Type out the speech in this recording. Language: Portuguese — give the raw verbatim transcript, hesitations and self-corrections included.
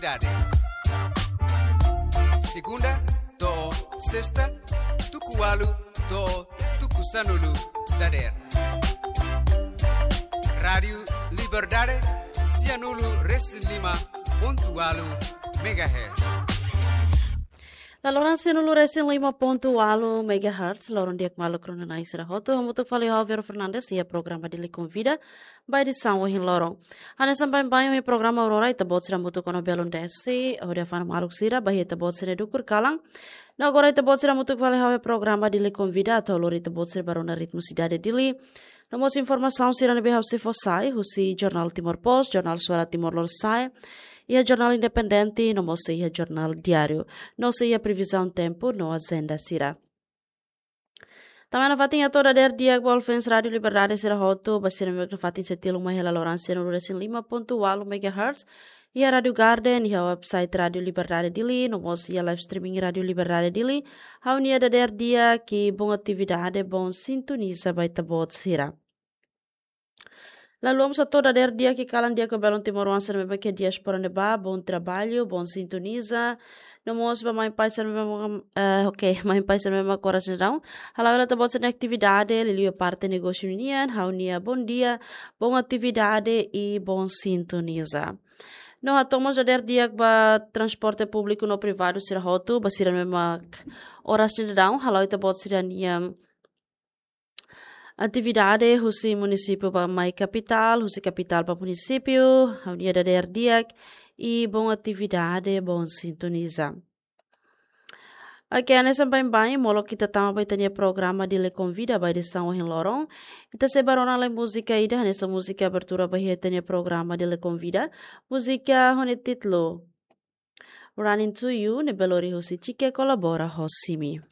Dade. Segunda, do, sexta, tukualu, do, tukusanulu, dader. Rádio Liberdade, Cianulu, Resilima, pontualu, megahertz. La loran senulu resin lima ponto walo megahertz, loran diak malu krona isra hoto, hamutuk fali Javier Fernandes, ia programa de lhe convida, by de São Hin Lorong. Hane sampai banho e programa Aurora, ita bot sira mutuk kono belon desi, horia fan maluk sira, bahi ita bot sira dukur kalang. Na agora ita bot sira mutuk fali Javier programa de lhe convida, atau lori ita bot sira barona ritmo cidade dili. Namos informação sira nebe hausi fosai, husi Jornal Timor Post, Jornal Suara Timor Leste, e a Jornal Independente, não sei a Jornal Diário, não sei a previsão tempo, não a agenda sira. Também na fatinha toda der dia que Bolfens Rádio Liberdade será hoto, basira meu que fatin setil uma hela lorança no resin lima ponto walo megahertz, e a Rádio Garden e a website Rádio Liberdade Dili, não sei a live streaming Rádio Liberdade Dili, a unia da der dia que bom atividade, bom sintoniza baita bot sira. Lalu sa toda der dia que calan dia que belon timoruança me que dias por neba, bom trabalho, bom sintoniza. No mos ba mai pai ser me uh, ok, mai pai ser me ma coração não. Hala ela tá botando atividade, lili parte negócio unian, haunia bom dia, bom atividade e bom sintoniza. No hatomos a der dia ba transporte público no privado sira hotu, ba sira me ma horas de não, hala ita bot sira niam atividade husi município para mai capital, husi capital para município, a unia da der dia e bom atividade, bom sintoniza. Aqui a nessa bem bem, molo kita tama vai ter programa de le convida vai de São Hin Lorong. Ita se barona le música ida, nessa música abertura vai ter programa de le convida. Música hone titlo Running to You, ne belori husi chike colabora hosimi.